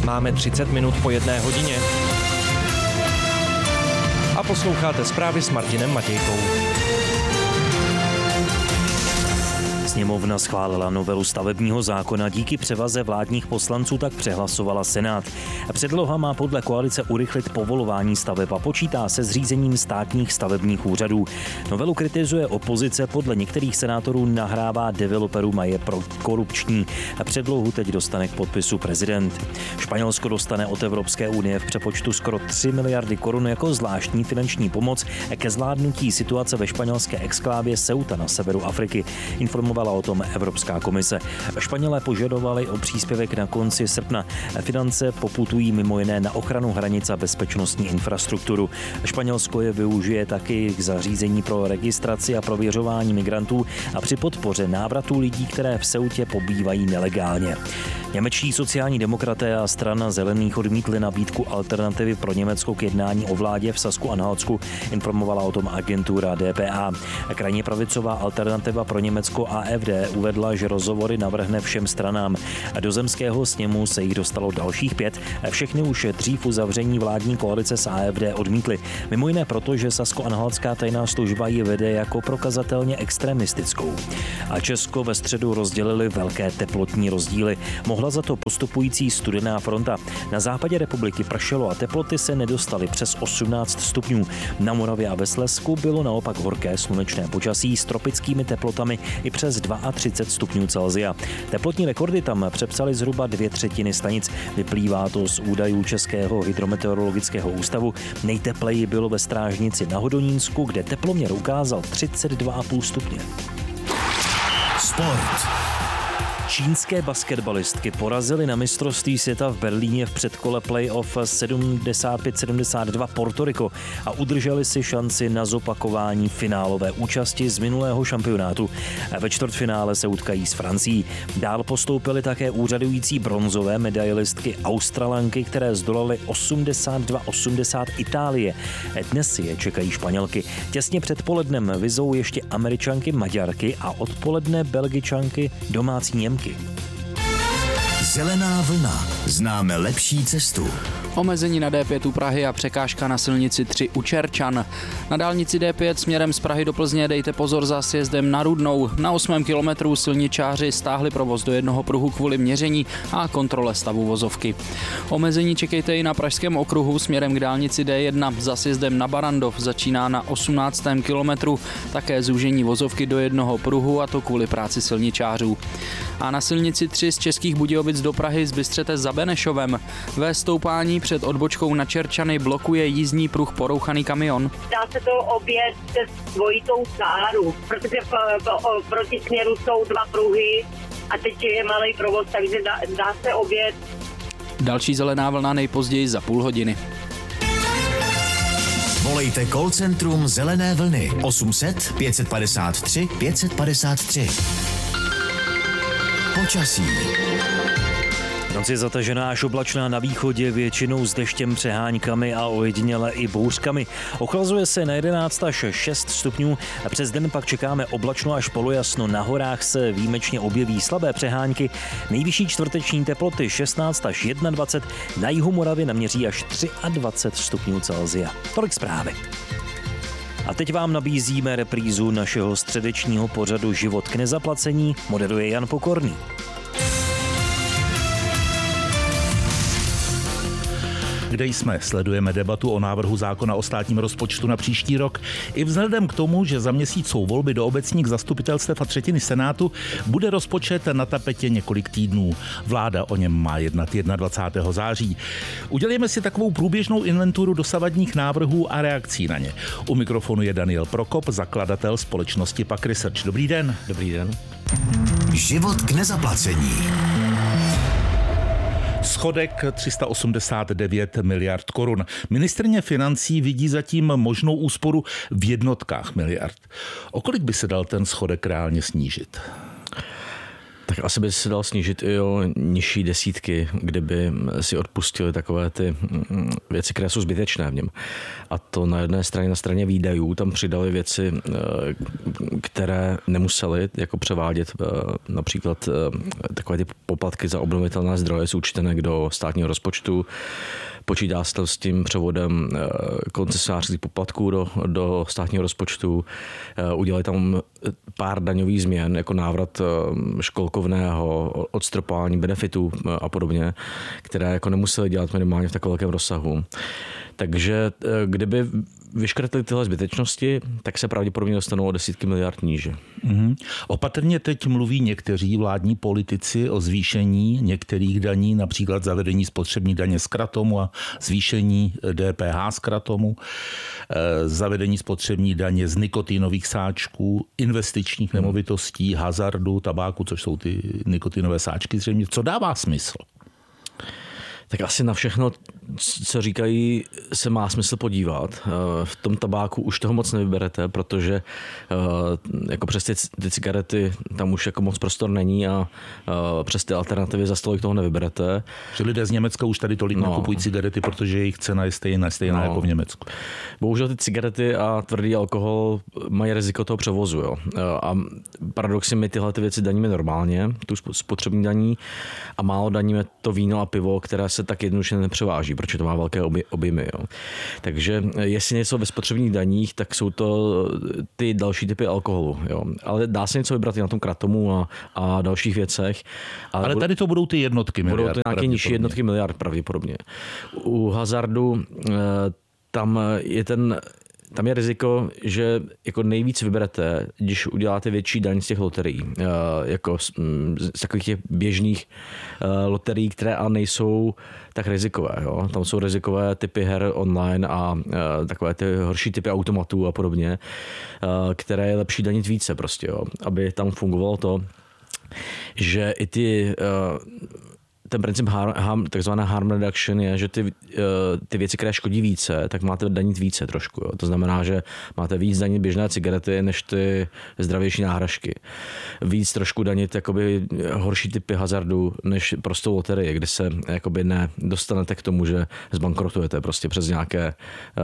Máme 30 minut po 1 hodině. A posloucháte zprávy s Martinem Matějkou. Sněmovna schválila novelu stavebního zákona, díky převaze vládních poslanců tak přehlasovala Senát. Předloha má podle koalice urychlit povolování staveb a počítá se zřízením státních stavebních úřadů. Novelu kritizuje opozice, podle některých senátorů nahrává developerům a je korupční. Předlohu teď dostane k podpisu prezident. Španělsko dostane od Evropské unie v přepočtu skoro 3 miliardy korun jako zvláštní finanční pomoc ke zvládnutí situace ve španělské exklávě Ceuta na severu Afriky. Informovala o tom Evropská komise. Španělé požadovali o příspěvek na konci srpna. Finance poputují mimo jiné na ochranu hranic a bezpečnostní infrastrukturu. Španělsko je využije taky k zařízení pro registraci a prověřování migrantů a při podpoře návratu lidí, které v Ceutě pobývají nelegálně. Němečtí sociální demokraté a strana Zelených odmítli nabídku alternativy pro Německo k jednání o vládě v Sasku-Anhaltsku, informovala o tom agentura DPA. Krajně pravicová alternativa pro Německo AfD uvedla, že rozhovory navrhne všem stranám. Do zemského sněmu se jich dostalo dalších 5. Všechny už dřív uzavření vládní koalice s AfD odmítly. Mimo jiné proto, že Sasko-Anhaltská tajná služba ji vede jako prokazatelně extremistickou. A Česko ve středu rozdělili velké teplotní rozdíly. Mohla za to postupující studená fronta. Na západě republiky pršelo a teploty se nedostaly přes 18 stupňů. Na Moravě a ve Slezsku bylo naopak horké slunečné počasí s tropickými teplotami i přes 32 stupňů Celsia. Teplotní rekordy tam přepsali zhruba 2/3 stanic. Vyplývá to z údajů Českého hydrometeorologického ústavu. Nejtepleji bylo ve Strážnici na Hodonínsku, kde teploměr ukázal 32,5 stupně. Sport. Čínské basketbalistky porazily na mistrovství světa v Berlíně v předkole playoff 75-72 Portoriko a udrželi si šanci na zopakování finálové účasti z minulého šampionátu. Ve čtvrtfinále se utkají s Francií. Dál postoupily také úřadující bronzové medailistky Australanky, které zdolaly 82-80 Itálie. Dnes si je čekají Španělky. Těsně před polednem vyzou ještě Američanky Maďarky a odpoledne Belgičanky domácí Němky. Zelená vlna. Známe lepší cestu. Omezení na D5 u Prahy a překážka na silnici 3 u Čerčan. Na dálnici D5 směrem z Prahy do Plzně dejte pozor za sjezdem na Rudnou. Na 8. kilometru silničáři stáhli provoz do jednoho pruhu kvůli měření a kontrole stavu vozovky. Omezení čekejte i na Pražském okruhu směrem k dálnici D1. Za sjezdem na Barandov začíná na 18. kilometru také zúžení vozovky do jednoho pruhu, a to kvůli práci silničářů. A na silnici 3 z Českých Budějovic do Prahy zbystřete za Benešovem. Ve stoupání před odbočkou na Čerčany blokuje jízdní pruh porouchaný kamion. Dá se to objet přes dvojitou sáru, protože v protisměru jsou 2 pruhy a teď je malý provoz, takže dá se objet. Další zelená vlna nejpozději za půl hodiny. Volejte call centrum Zelené vlny 800 553 553. Počasí. Noc je zatažená až oblačná na východě, většinou s deštěm, přeháňkami a ojediněle i bouřkami. Ochlazuje se na 11 až 6 stupňů, a přes den pak čekáme oblačno až polojasno. Na horách se výjimečně objeví slabé přehánky. Nejvyšší čtvrteční teploty 16 až 21, na jihu Moravy naměří až 23 stupňů Celsia. Tolik zprávy. A teď vám nabízíme reprízu našeho středečního pořadu Život k nezaplacení, moderuje Jan Pokorný. Kde jsme, sledujeme debatu o návrhu zákona o státním rozpočtu na příští rok. I vzhledem k tomu, že za měsíc jsou volby do obecních zastupitelstev a 1/3 Senátu, bude rozpočet na tapetě několik týdnů. Vláda o něm má jednat 21. září. Udělejme si takovou průběžnou inventuru dosavadních návrhů a reakcí na ně. U mikrofonu je Daniel Prokop, zakladatel společnosti PAQ Research. Dobrý den. Dobrý den. Život k nezaplacení. Schodek 389 miliard korun. Ministryně financí vidí zatím možnou úsporu v jednotkách miliard. O kolik by se dal ten schodek reálně snížit? Tak asi by se dal snížit i o nižší desítky, kdyby si odpustili takové ty věci, které jsou zbytečné v něm. A to na jedné straně, na straně výdajů, tam přidali věci, které nemuseli jako převádět, například takové ty poplatky za obnovitelné zdroje jsou účtené do státního rozpočtu. Počítá se s tím převodem koncesionářských poplatků do státního rozpočtu. Udělali tam pár daňových změn, jako návrat školkovného, odstropování benefitů a podobně, které jako nemuseli dělat minimálně v tak velkém rozsahu. Takže kdyby vyškrtli tyhle zbytečnosti, tak se pravděpodobně dostanou o desítky miliard níže. Opatrně teď mluví někteří vládní politici o zvýšení některých daní, například zavedení spotřební daně z kratomu a zvýšení DPH z kratomu, zavedení spotřební daně z nikotinových sáčků, investičních nemovitostí, hazardu, tabáku, což jsou ty nikotinové sáčky zřejmě. Co dává smysl? Tak asi na všechno, co říkají, se má smysl podívat. V tom tabáku už toho moc nevyberete, protože jako přes ty cigarety tam už jako moc prostor není a přes ty alternativy za stolik toho nevyberete. Že lidé z Německa už tady tolik nekupují cigarety, protože jejich cena je stejná jako v Německu. Bohužel ty cigarety a tvrdý alkohol mají riziko toho převozu. Jo. A paradoxně my tyhle ty věci daníme normálně, tu spotřební daní, a málo daníme to víno a pivo, které se tak jednoduše nepřeváží, protože to má velké objemy. Jo. Takže jestli něco ve spotřebních daních, tak jsou to ty další typy alkoholu. Jo. Ale dá se něco vybrat i na tom kratomu a dalších věcech. Ale tady to budou ty jednotky miliard. Budou to nějaké nižší jednotky miliard pravděpodobně. U hazardu tam je riziko, že jako nejvíc vyberete, když uděláte větší daň z těch loterií, jako z takových těch běžných loterií, které ale nejsou tak rizikové. Jo? Tam jsou rizikové typy her online a takové ty horší typy automatů a podobně, které je lepší danit více prostě, jo? Aby tam fungovalo to, že i ten princip takzvaná harm reduction je, že ty věci, které škodí více, tak máte danit více trošku. Jo. To znamená, že máte víc danit běžné cigarety, než ty zdravější náhražky. Víc trošku danit jakoby horší typy hazardu, než prostou loterii, kde se jakoby nedostanete k tomu, že zbankrotujete prostě přes nějaké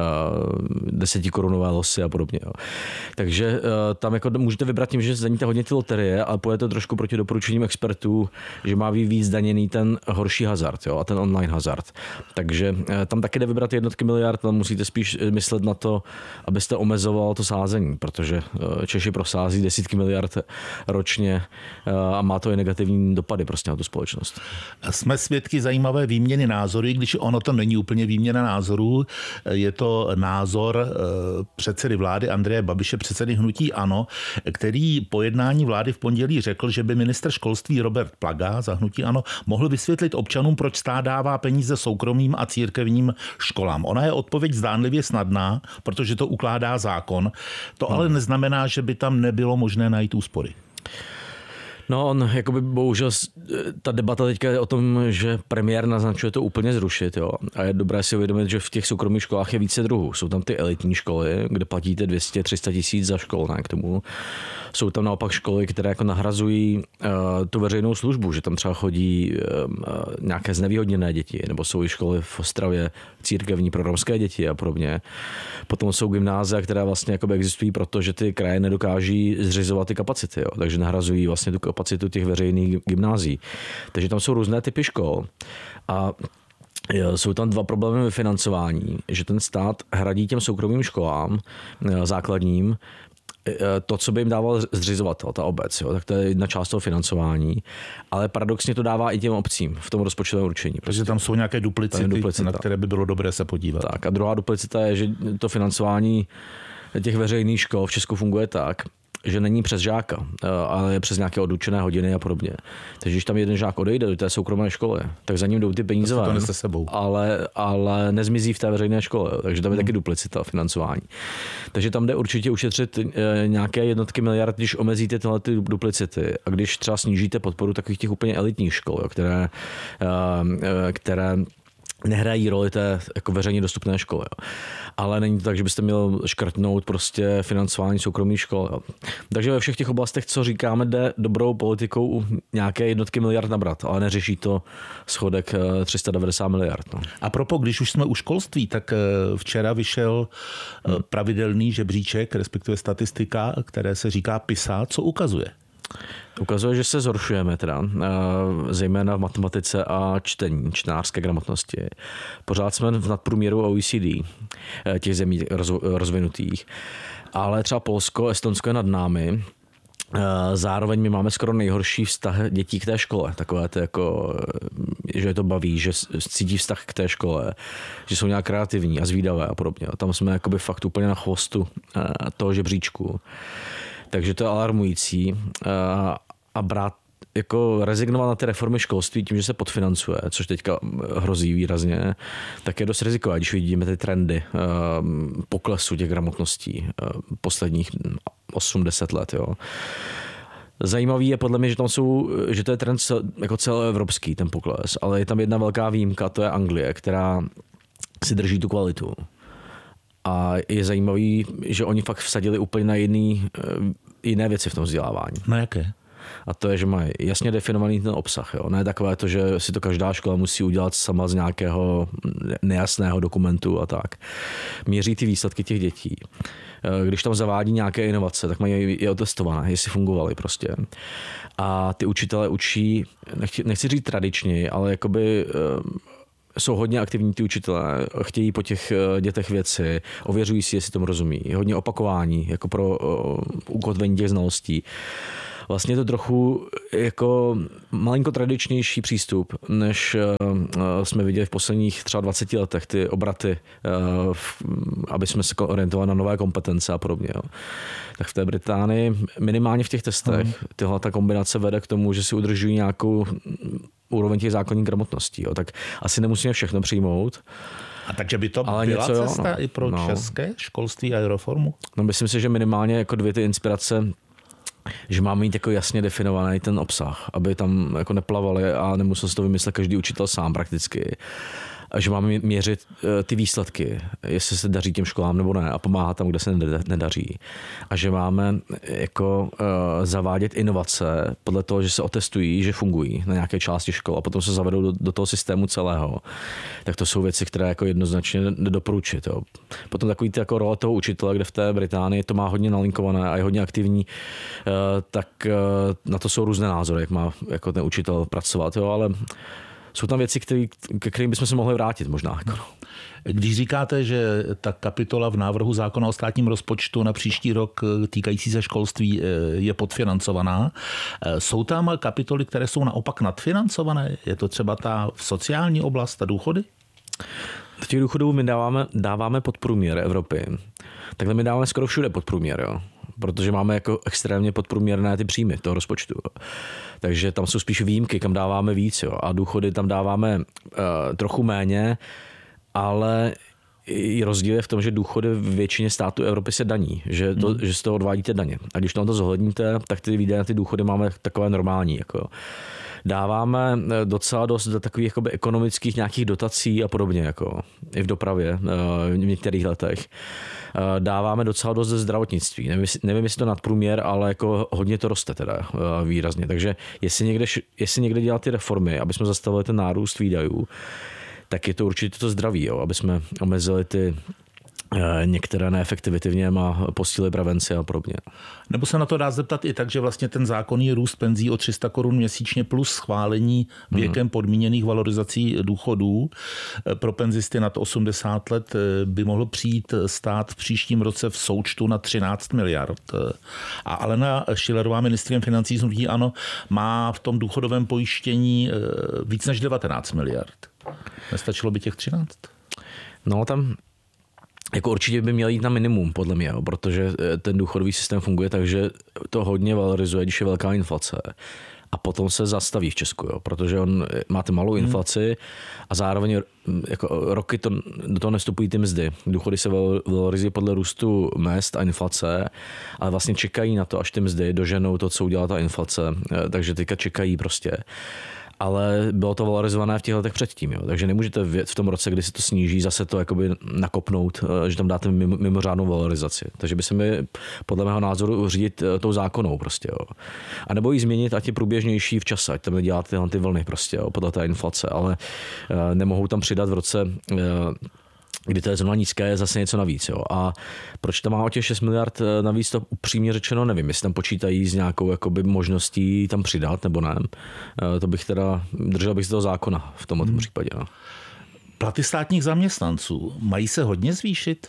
10korunové losy a podobně. Jo. Takže tam jako můžete vybrat tím, že zdaníte hodně ty loterie, ale pojede to trošku proti doporučením expertů, že má být víc daněný ten horší hazard, jo, a ten online hazard. Takže tam taky jde vybrat jednotky miliard, ale musíte spíš myslet na to, abyste omezoval to sázení, protože Češi prosází desítky miliard ročně a má to i negativní dopady prostě na tu společnost. Jsme svědky zajímavé výměny názorů, když ono to není úplně výměna názorů, je to názor předsedy vlády Andreje Babiše, předsedy hnutí ANO, který po jednání vlády v pondělí řekl, že by ministr školství Robert Plaga za hnutí ANO mohl vysvětlit občanům, proč stát dává peníze soukromým a církevním školám. Ona je odpověď zdánlivě snadná, protože to ukládá zákon. To ale neznamená, že by tam nebylo možné najít úspory. No, on jakoby bohužel ta debata teďka je o tom, že premiér naznačuje to úplně zrušit, jo. A je dobré si uvědomit, že v těch soukromých školách je více druhů. Jsou tam ty elitní školy, kde platíte 200-300 tisíc za školné k tomu. Jsou tam naopak školy, které jako nahrazují tu veřejnou službu, že tam třeba chodí nějaké znevýhodněné děti, nebo jsou i školy v Ostravě církevní pro romské děti a podobně. Potom jsou gymnázia, které vlastně jakoby existují, protože ty kraje nedokáží zřizovat ty kapacity, jo. Takže nahrazují vlastně tu kapacitu těch veřejných gymnázií. Takže tam jsou různé typy škol a jsou tam dva problémy ve financování, že ten stát hradí těm soukromým školám základním to, co by jim dával zřizovatel, ta obec, jo, tak to je jedna část toho financování, ale paradoxně to dává i těm obcím v tom rozpočtovém určení. Protože tam jsou nějaké duplicity, na které by bylo dobré se podívat. Tak a druhá duplicita je, že to financování těch veřejných škol v Česku funguje tak, že není přes žáka, ale je přes nějaké odučené hodiny a podobně. Takže když tam jeden žák odejde do té soukromé školy, tak za ním jdou ty peníze ven, ale nezmizí v té veřejné škole. Takže tam je taky duplicita financování. Takže tam jde určitě ušetřit nějaké jednotky miliard, když omezíte tyhle ty duplicity a když třeba snížíte podporu takových těch úplně elitních škol, jo, které nehrají roli té jako veřejně dostupné školy. Jo. Ale není to tak, že byste měl škrtnout prostě financování soukromých škol. Jo. Takže ve všech těch oblastech, co říkáme, jde dobrou politikou nějaké jednotky miliard nabrat, ale neřeší to schodek 390 miliard. No. A propos, když už jsme u školství, tak včera vyšel pravidelný žebříček, respektive statistika, které se říká PISA. Co ukazuje? Ukazuje, že se zhoršujeme teda, zejména v matematice a čtenářské gramotnosti. Pořád jsme v nadprůměru OECD, těch zemí rozvinutých, ale třeba Polsko, Estonsko je nad námi. Zároveň my máme skoro nejhorší vztah dětí k té škole. Takové to jako, že je to baví, že cítí vztah k té škole, že jsou nějak kreativní a zvídavé a podobně. Tam jsme jakoby fakt úplně na chvostu toho žebříčku. Takže to je alarmující a brát, jako rezignovat na ty reformy školství tím, že se podfinancuje, což teďka hrozí výrazně, tak je dost rizikové, když vidíme ty trendy poklesu těch gramotností posledních 8-10 let. Jo. Zajímavý je podle mě, že to je trend jako celoevropský ten pokles, ale je tam jedna velká výjimka, to je Anglie, která si drží tu kvalitu. A je zajímavý, že oni fakt vsadili úplně na jiné věci v tom vzdělávání. Na jaké? A to je, že mají jasně definovaný ten obsah. Jo? Ne takové to, že si to každá škola musí udělat sama z nějakého nejasného dokumentu a tak. Měří ty výsledky těch dětí. Když tam zavádí nějaké inovace, tak mají je otestované, jestli fungovaly prostě. A ty učitelé učí, nechci říct tradičně, ale jakoby jsou hodně aktivní ty učitelé, chtějí po těch dětech věci, ověřují si, jestli tomu rozumí. Hodně opakování, jako pro ukotvení těch znalostí. Vlastně je to trochu jako malinko tradičnější přístup, než jsme viděli v posledních třeba 20 letech, ty obraty, aby jsme se orientovali na nové kompetence a podobně. Jo. Tak v té Británii minimálně v těch testech tyhle ta kombinace vede k tomu, že si udržují nějakou úroveň těch základních gramotností. Jo. Tak asi nemusíme všechno přijmout. A takže by to byla cesta i pro české školství a reformu? No, myslím si, že minimálně jako dvě ty inspirace, že máme mít jako jasně definovaný ten obsah, aby tam jako neplavali a nemusel si to vymyslet každý učitel sám prakticky. A že máme měřit ty výsledky, jestli se daří těm školám nebo ne a pomáhat tam, kde se nedaří. A že máme jako zavádět inovace podle toho, že se otestují, že fungují na nějaké části škol a potom se zavedou do toho systému celého. Tak to jsou věci, které jako jednoznačně nedoporučit. Jo. Potom takový ty jako role toho učitele, kde v té Británii to má hodně nalinkované a je hodně aktivní, tak na to jsou různé názory, jak má jako ten učitel pracovat, jo, ale jsou tam věci, ke kterým bychom se mohli vrátit možná. Když říkáte, že ta kapitola v návrhu zákona o státním rozpočtu na příští rok týkající se školství je podfinancovaná, jsou tam kapitoly, které jsou naopak nadfinancované? Je to třeba ta sociální oblast, ta důchody? Do těch důchodů my dáváme podprůměr Evropy. Takhle my dáváme skoro všude podprůměr, jo. Protože máme jako extrémně podprůměrné ty příjmy toho rozpočtu. Takže tam jsou spíš výjimky, kam dáváme víc. Jo. A důchody tam dáváme trochu méně, ale i rozdíl je v tom, že důchody v většině států Evropy se daní, že z toho odvádíte daně. A když to zohledníte, tak ty výdaje na ty důchody máme takové normální. Jako. Dáváme docela dost do takových jakoby ekonomických nějakých dotací a podobně, jako i v dopravě v některých letech. Dáváme docela dost do zdravotnictví. Nevím, jestli to nadprůměr, ale jako hodně to roste teda výrazně. Takže jestli někde dělat ty reformy, aby jsme zastavili ten nárůst výdajů, tak je to určitě to zdraví, jo, aby jsme omezili ty některé neefektivity v něm a posílili prevenci a podobně. Nebo se na to dá zeptat i tak, že vlastně ten zákonný růst penzí o 300 korun měsíčně plus schválení věkem podmíněných valorizací důchodů pro penzisty nad 80 let by mohl přijít stát v příštím roce v součtu na 13 miliard. A Alena Schillerová, ministryně financí z hnutí ANO, má v tom důchodovém pojištění víc než 19 miliard. Nestačilo by těch 13? No tam jako určitě by měl jít na minimum, podle mě, protože ten důchodový systém funguje tak, že to hodně valorizuje, když je velká inflace. A potom se zastaví v Česku, jo, protože máte malou inflaci a zároveň jako roky do toho nestupují ty mzdy. Důchody se valorizují podle růstu mezd a inflace, ale vlastně čekají na to, až ty mzdy doženou to, co udělá ta inflace. Takže teďka čekají prostě. ale bylo to valorizované v těch letech předtím. Jo. Takže nemůžete v tom roce, kdy se to sníží, zase to jakoby nakopnout, že tam dáte mimořádnou valorizaci. Takže by se mi podle mého názoru řídit tou zákonou prostě. Jo. A nebo ji změnit, ať je průběžnější v čase, ať tam neděláte tyhle ty vlny prostě, jo, podle té inflace, ale nemohou tam přidat v roce, kdy to je zrovna nízké, je zase něco navíc. Jo. A proč tam má o těch 6 miliard navíc, to upřímně řečeno nevím, jestli tam počítají s nějakou jakoby možností tam přidat, nebo ne. To bych teda, držel bych z toho zákona v tomto případě. No. Platy státních zaměstnanců mají se hodně zvýšit?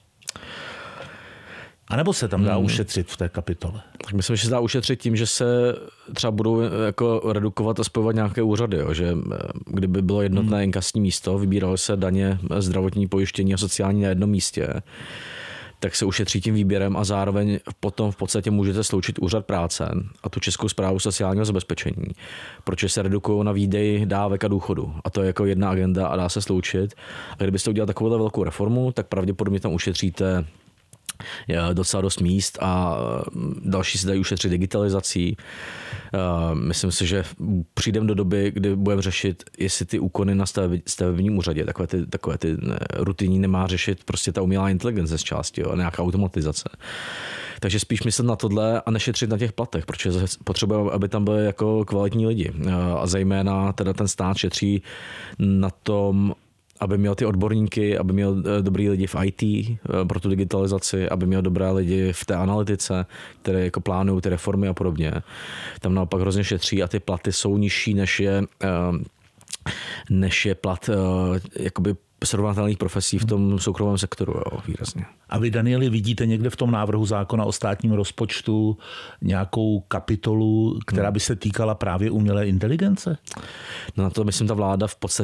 A nebo se tam dá ušetřit v té kapitole? Tak myslím, že se dá ušetřit tím, že se třeba budou jako redukovat a spojovat nějaké úřady. Jo? Že kdyby bylo jednotné inkasní místo, vybíralo se daně, zdravotní pojištění a sociální na jednom místě, tak se ušetří tím výběrem a zároveň potom v podstatě můžete sloučit úřad práce a tu Českou správu sociálního zabezpečení, protože se redukují na výdej dávek a důchodu. A to je jako jedna agenda a dá se sloučit. A kdybyste udělali takovou velkou reformu, tak pravděpodobně tam ušetříte docela dost míst a další se dají ušetřit digitalizací. Myslím si, že přijdeme do doby, kdy budeme řešit, jestli ty úkony na stavebním úřadě, takové ty rutinní nemá řešit prostě ta umělá inteligence z části, jo, nějaká automatizace. Takže spíš myslet na tohle a nešetřit na těch platech, protože potřebujeme, aby tam byly jako kvalitní lidi. A zejména teda ten stát šetří na tom, aby měl ty odborníky, aby měl dobrý lidi v IT pro tu digitalizaci, aby měl dobré lidi v té analytice, které jako plánují ty reformy a podobně. Tam naopak hrozně šetří a ty platy jsou nižší, než je plat jakoby srovnatelných profesí v tom soukromém sektoru, jo, výrazně. A vy, Danieli, vidíte někde v tom návrhu zákona o státním rozpočtu nějakou kapitolu, která by se týkala právě umělé inteligence? No na to, myslím, ta vláda v podstatě